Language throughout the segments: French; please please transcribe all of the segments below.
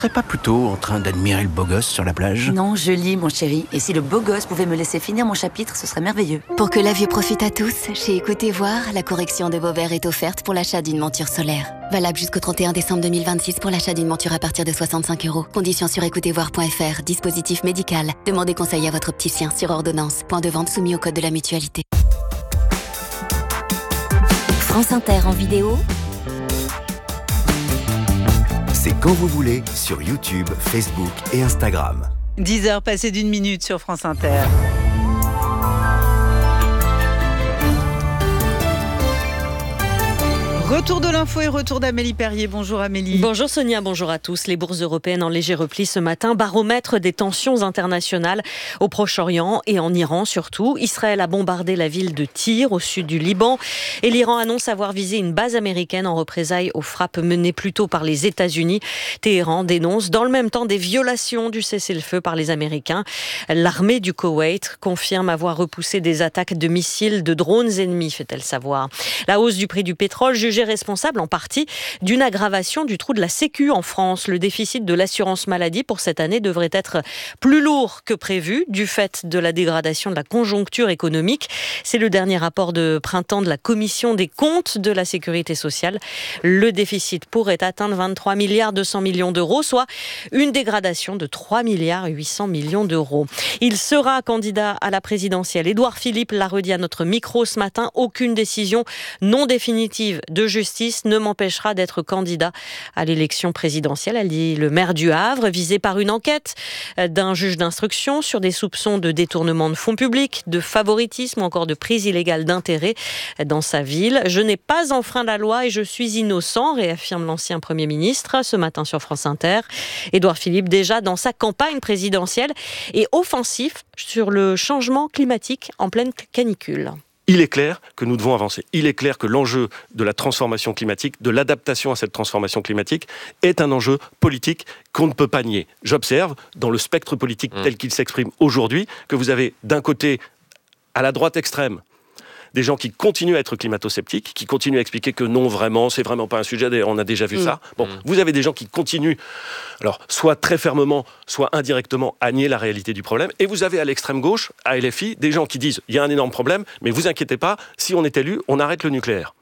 Tu serais pas plutôt en train d'admirer le beau gosse sur la plage ? Non, je lis, mon chéri. Et si le beau gosse pouvait me laisser finir mon chapitre, ce serait merveilleux. Pour que la vue profite à tous, chez Écoutez Voir, la correction de vos verres est offerte pour l'achat d'une monture solaire. Valable jusqu'au 31 décembre 2026 pour l'achat d'une monture à partir de 65 €. Conditions sur écoutezvoir.fr. Dispositif médical. Demandez conseil à votre opticien sur ordonnance. Point de vente soumis au code de la mutualité. France Inter en vidéo. C'est quand vous voulez sur YouTube, Facebook et Instagram. 10h passées d'1 minute sur France Inter. Retour de l'info et retour d'Amélie Perrier. Bonjour Amélie. Bonjour Sonia, bonjour à tous. Les bourses européennes en léger repli ce matin, baromètre des tensions internationales au Proche-Orient et en Iran surtout. Israël a bombardé la ville de Tyr au sud du Liban et l'Iran annonce avoir visé une base américaine en représailles aux frappes menées plus tôt par les États-Unis. Téhéran dénonce dans le même temps des violations du cessez-le-feu par les Américains. L'armée du Koweït confirme avoir repoussé des attaques de missiles de drones ennemis, fait-elle savoir. La hausse du prix du pétrole jugée responsable en partie d'une aggravation du trou de la Sécu en France. Le déficit de l'assurance maladie pour cette année devrait être plus lourd que prévu du fait de la dégradation de la conjoncture économique. C'est le dernier rapport de printemps de la Commission des comptes de la Sécurité sociale. Le déficit pourrait atteindre 23 milliards 200 millions d'euros, soit une dégradation de 3 milliards 800 millions d'euros. Il sera candidat à la présidentielle. Édouard Philippe l'a redit à notre micro ce matin. Aucune décision non définitive de justice ne m'empêchera d'être candidat à l'élection présidentielle, a dit le maire du Havre, visé par une enquête d'un juge d'instruction sur des soupçons de détournement de fonds publics, de favoritisme ou encore de prise illégale d'intérêt dans sa ville. Je n'ai pas enfreint la loi et je suis innocent, réaffirme l'ancien Premier ministre ce matin sur France Inter. Édouard Philippe, déjà dans sa campagne présidentielle, est offensif sur le changement climatique en pleine canicule. Il est clair que nous devons avancer. Il est clair que l'enjeu de la transformation climatique, de l'adaptation à cette transformation climatique, est un enjeu politique qu'on ne peut pas nier. J'observe, dans le spectre politique tel qu'il s'exprime aujourd'hui, que vous avez d'un côté, à la droite extrême, des gens qui continuent à être climato-sceptiques, qui continuent à expliquer que non, vraiment, c'est vraiment pas un sujet, on a déjà vu ça. Bon, vous avez des gens qui continuent, alors, soit très fermement, soit indirectement, à nier la réalité du problème. Et vous avez à l'extrême gauche, à LFI, des gens qui disent il y a un énorme problème, mais vous inquiétez pas, si on est élu, on arrête le nucléaire.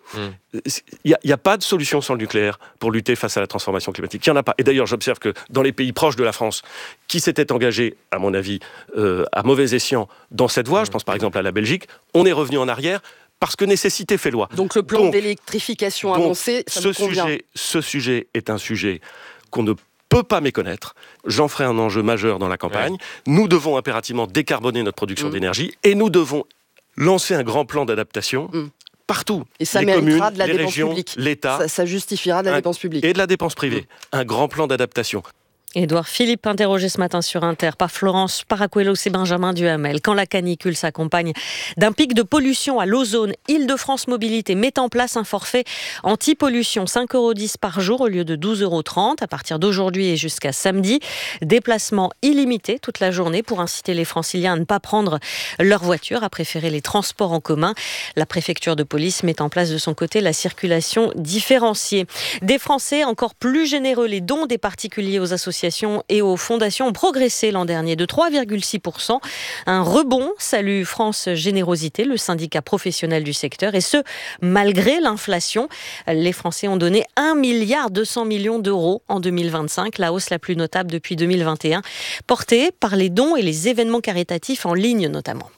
Il n'y a pas de solution sans le nucléaire pour lutter face à la transformation climatique. Il n'y en a pas. Et d'ailleurs, j'observe que dans les pays proches de la France, qui s'étaient engagés, à mon avis, à mauvais escient dans cette voie, je pense par exemple à la Belgique, on est revenu en arrière parce que nécessité fait loi. Donc le plan d'électrification annoncé, ça me convient. Ce sujet est un sujet qu'on ne peut pas méconnaître. J'en ferai un enjeu majeur dans la campagne. Ouais. Nous devons impérativement décarboner notre production d'énergie et nous devons lancer un grand plan d'adaptation partout. Et ça les méritera communes, de la les dépense régions, publique. l'État. Ça justifiera de la dépense publique. Et de la dépense privée. Un grand plan d'adaptation. Édouard Philippe, interrogé ce matin sur Inter par Florence Paracuelos et Benjamin Duhamel. Quand la canicule s'accompagne d'un pic de pollution à l'ozone, Île-de-France Mobilité met en place un forfait anti-pollution, 5,10 € par jour au lieu de 12,30 € à partir d'aujourd'hui et jusqu'à samedi. Déplacement illimité toute la journée pour inciter les Franciliens à ne pas prendre leur voiture, à préférer les transports en commun. La préfecture de police met en place de son côté la circulation différenciée. Des Français encore plus généreux, les dons des particuliers aux associations et aux fondations ont progressé l'an dernier de 3,6%. Un rebond, salue France Générosité, le syndicat professionnel du secteur, et ce, malgré l'inflation. Les Français ont donné 1,2 milliard d'euros en 2025, la hausse la plus notable depuis 2021, portée par les dons et les événements caritatifs en ligne notamment.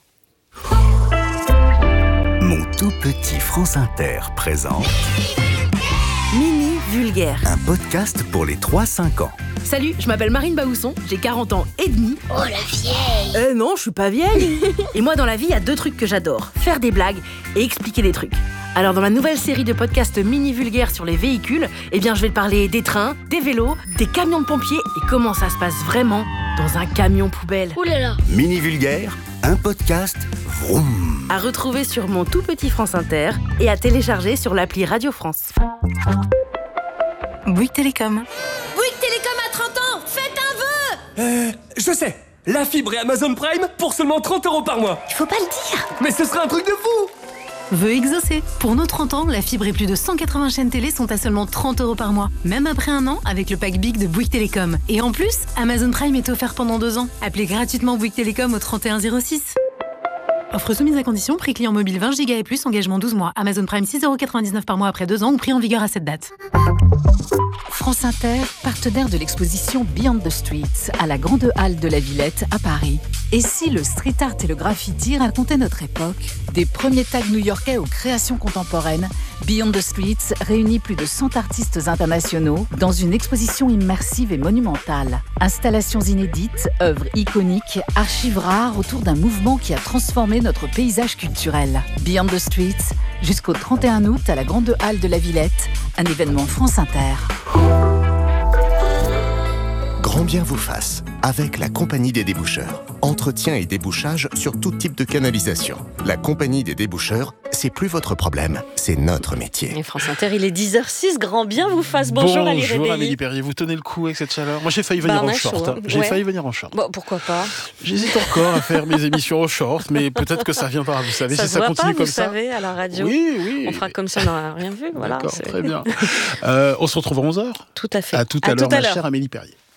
Mon tout petit France Inter présente Mini Vulgaire. un podcast pour les 3-5 ans. Salut, je m'appelle Marine Baousson, j'ai 40 ans et demi. Oh la vieille! Non, je suis pas vieille. Et moi, dans la vie, il y a 2 trucs que j'adore. Faire des blagues et expliquer des trucs. Alors, dans ma nouvelle série de podcasts mini vulgaires sur les véhicules, je vais te parler des trains, des vélos, des camions de pompiers et comment ça se passe vraiment dans un camion poubelle. Ouh là là! Mini Vulgaire, un podcast vroom. À retrouver sur mon tout petit France Inter et à télécharger sur l'appli Radio France. Bouygues Télécom. Bouygues Télécom à 30 ans, faites un vœu! Je sais, la fibre et Amazon Prime pour seulement 30 € par mois. Il faut pas le dire! Mais ce serait un truc de fou! veut exaucer. Pour nos 30 ans, la fibre et plus de 180 chaînes télé sont à seulement 30 € par mois. Même après un an, avec le pack Big de Bouygues Télécom. Et en plus, Amazon Prime est offert pendant 2 ans. Appelez gratuitement Bouygues Télécom au 3106. Offre soumise à condition, prix client mobile 20 Go et plus, engagement 12 mois. Amazon Prime 6,99 € par mois après 2 ans ou prix en vigueur à cette date. France Inter, partenaire de l'exposition Beyond the Streets à la Grande Halle de la Villette à Paris. Et si le street art et le graffiti racontaient notre époque? Des premiers tags new-yorkais aux créations contemporaines, Beyond the Streets réunit plus de 100 artistes internationaux dans une exposition immersive et monumentale. Installations inédites, œuvres iconiques, archives rares autour d'un mouvement qui a transformé notre paysage culturel. Beyond the Streets, jusqu'au 31 août à la Grande Halle de la Villette, un événement France Inter. Grand bien vous fasse, avec la Compagnie des Déboucheurs. Entretien et débouchage sur tout type de canalisation. La Compagnie des Déboucheurs, c'est plus votre problème, c'est notre métier. Et France Inter, il est 10h06, grand bien vous fasse. Bonjour Ali Rebelli. Bonjour Amélie Perrier, vous tenez le coup avec cette chaleur? Moi j'ai failli venir en short. Chaud, hein. J'ai failli venir en short. Bon, pourquoi pas? J'hésite encore à faire mes émissions au short, mais peut-être que ça viendra, vous savez, si ça continue comme ça. Vous savez, à la radio. Oui. On fera comme si on n'aurait rien vu. Voilà, d'accord, très bien. On se retrouve à 11h. Tout à fait. À tout à l'heure, ma chère Amélie Perrier.